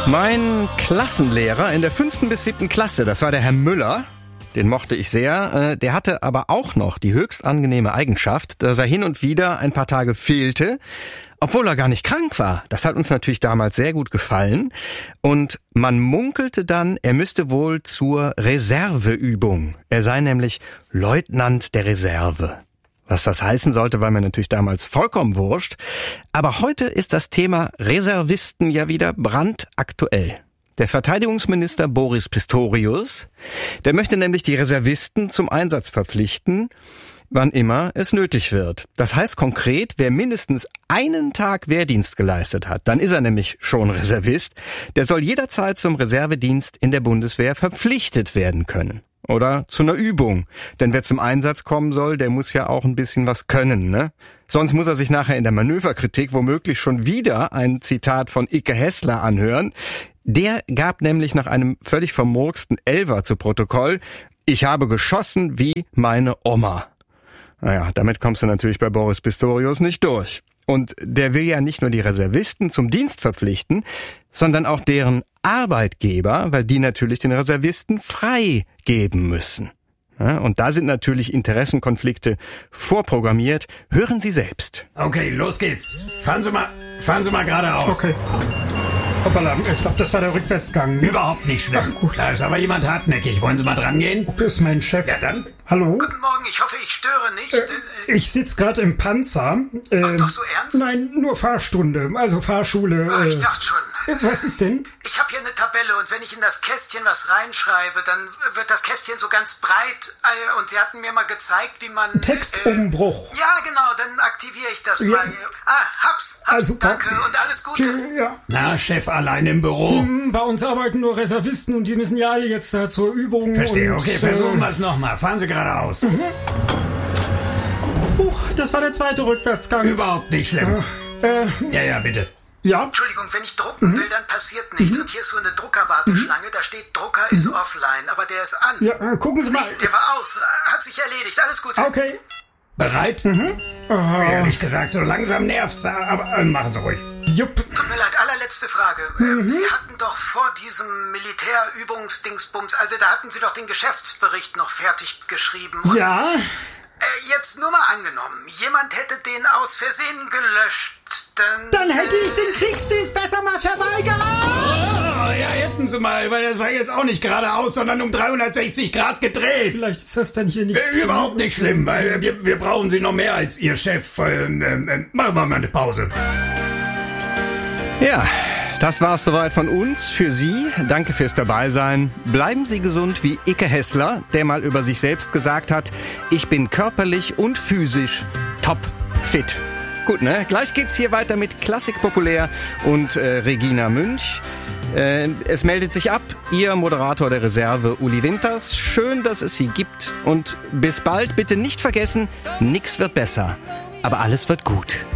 Mein Klassenlehrer in der 5. bis 7. Klasse, das war der Herr Müller, den mochte ich sehr, der hatte aber auch noch die höchst angenehme Eigenschaft, dass er hin und wieder ein paar Tage fehlte, obwohl er gar nicht krank war. Das hat uns natürlich damals sehr gut gefallen und man munkelte dann, er müsste wohl zur Reserveübung. Er sei nämlich Leutnant der Reserve. Was das heißen sollte, war mir natürlich damals vollkommen wurscht. Aber heute ist das Thema Reservisten ja wieder brandaktuell. Der Verteidigungsminister Boris Pistorius, der möchte nämlich die Reservisten zum Einsatz verpflichten, wann immer es nötig wird. Das heißt konkret, wer mindestens einen Tag Wehrdienst geleistet hat, dann ist er nämlich schon Reservist, der soll jederzeit zum Reservedienst in der Bundeswehr verpflichtet werden können. Oder zu einer Übung. Denn wer zum Einsatz kommen soll, der muss ja auch ein bisschen was können, ne? Sonst muss er sich nachher in der Manöverkritik womöglich schon wieder ein Zitat von Icke Hessler anhören. Der gab nämlich nach einem völlig vermurksten Elfer zu Protokoll: Ich habe geschossen wie meine Oma. Naja, damit kommst du natürlich bei Boris Pistorius nicht durch. Und der will ja nicht nur die Reservisten zum Dienst verpflichten, sondern auch deren Arbeitgeber, weil die natürlich den Reservisten freigeben müssen. Ja, und da sind natürlich Interessenkonflikte vorprogrammiert. Hören Sie selbst. Okay, los geht's. Fahren Sie mal geradeaus. Okay. Hoppala, ich glaube, das war der Rückwärtsgang. Überhaupt nicht schlimm. Ach, gut. Da ist aber jemand hartnäckig. Wollen Sie mal dran gehen? Das ist mein Chef. Ja, dann. Hallo? Guten Morgen, ich hoffe, ich störe nicht. Ich sitze gerade im Panzer. Ach, doch so ernst? Nein, nur Fahrstunde, also Fahrschule. Ich dachte schon. Was ist denn? Ich habe hier eine Tabelle und wenn ich in das Kästchen was reinschreibe, dann wird das Kästchen so ganz breit. Und Sie hatten mir mal gezeigt, wie man... Textumbruch. Ja, genau, dann aktiviere ich das Ja. mal. Hab's, Also, danke und alles Gute. Ja. Na, Chef, allein im Büro? Bei uns arbeiten nur Reservisten und die müssen ja alle jetzt da zur Übung. Verstehe, und, okay, versuchen wir es nochmal. Fahren Sie geradeaus. Das war der zweite Rückwärtsgang. Überhaupt nicht schlimm. Ja, bitte. Ja. Entschuldigung, wenn ich drucken will, dann passiert nichts. Und hier ist so eine Druckerwarteschlange, da steht Drucker ist offline, aber der ist an. Ja, gucken Sie mal. Nee, der war aus, hat sich erledigt, alles Gute. Okay. Bereit? Ehrlich gesagt, so langsam nervt's, aber machen Sie ruhig. Jupp. Tut mir leid, allerletzte Frage. Sie hatten doch vor diesem Militärübungsdingsbums, also da hatten Sie doch den Geschäftsbericht noch fertig geschrieben. Und, Ja. jetzt nur mal angenommen, jemand hätte den aus Versehen gelöscht, Dann hätte ich den Kriegsdienst besser mal verweigert. Oh, ja, hätten Sie mal, weil das war jetzt auch nicht geradeaus, sondern um 360 Grad gedreht. Vielleicht ist das dann hier nicht Überhaupt nicht schlimm, weil wir brauchen Sie noch mehr als Ihr Chef. Machen wir mal eine Pause. Ja, das war's soweit von uns für Sie. Danke fürs Dabeisein. Bleiben Sie gesund wie Icke Hessler, der mal über sich selbst gesagt hat: Ich bin körperlich und physisch top fit. Gut, ne? Gleich geht's hier weiter mit Klassik Populär und Regina Münch. Es meldet sich ab Ihr Moderator der Reserve, Uli Winters. Schön, dass es Sie gibt und bis bald. Bitte nicht vergessen, nix wird besser, aber alles wird gut.